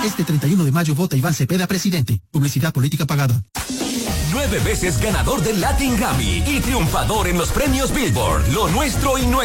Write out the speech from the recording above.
Este 31 de mayo vota Iván Cepeda presidente. Publicidad política pagada. 9 veces ganador del Latin Grammy y triunfador en los premios Billboard. Lo nuestro y nuestro.